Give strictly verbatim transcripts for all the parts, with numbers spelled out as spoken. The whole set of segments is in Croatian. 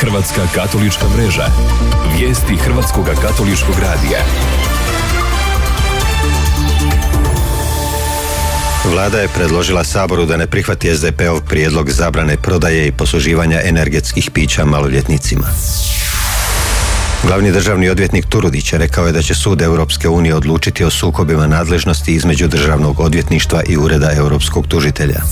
Hrvatska katolička mreža. Vijesti Hrvatskog katoličkog radija. Vlada je predložila Saboru da ne prihvati es de pe-ov prijedlog zabrane prodaje i posluživanja energetskih pića maloljetnicima. Glavni državni odvjetnik Turudić je rekao je da će Sud Europske unije odlučiti o sukobima nadležnosti između Državnog odvjetništva i Ureda europskog tužitelja.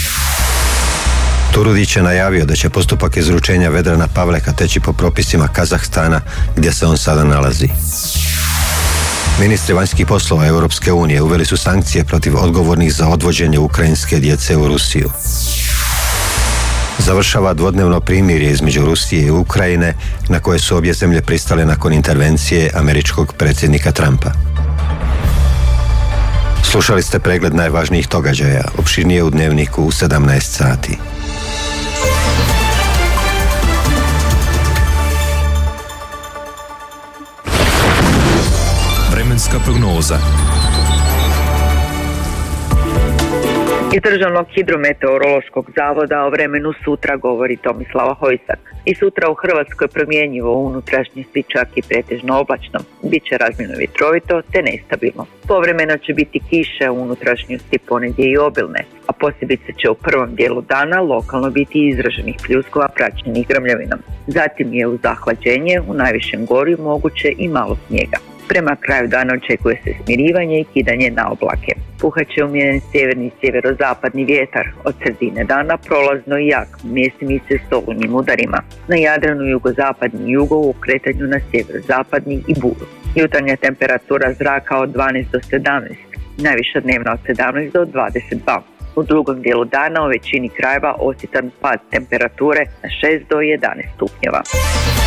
Turudić je najavio da će postupak izručenja Vedrana Pavleka teći po propisima Kazahstana, gdje se on sada nalazi. Ministri vanjskih poslova Europske unije uveli su sankcije protiv odgovornih za odvođenje ukrajinske djece u Rusiju. Završava dvodnevno primirje između Rusije i Ukrajine, na koje su obje zemlje pristale nakon intervencije američkog predsjednika Trumpa. Slušali ste pregled najvažnijih događaja, opširnije u Dnevniku u sedamnaest sati. Vremenska prognoza. Iz Državnog hidrometeorološkog zavoda o vremenu sutra govori Tomislava Hojsak. I sutra u Hrvatskoj promjenjivo, u unutrašnjosti čak i pretežno oblačno. Biće razmjerno vjetrovito te nestabilno. Povremeno će biti kiše, u unutrašnjosti ponegdje i obilne, a posebice će u prvom dijelu dana lokalno biti izraženih pljuskova praćenih grmljavinom. Zatim je uz zahlađenje u najvišem gorju moguće i malo snijega. Prema kraju dana očekuje se smirivanje i kidanje na oblake. Puhaće umjeren sjeverni i sjeverozapadni vjetar, od sredine dana prolazno i jak, mjestimice s olujnim udarima. Na Jadranu jugozapadni jugo u okretanju na sjeverozapadni i buru. Jutarnja temperatura zraka od dvanaest do sedamnaest, najviša dnevna od sedamnaest do dvadeset dva. U drugom dijelu dana u većini krajeva osjetan pad temperature na šest do jedanaest stupnjeva.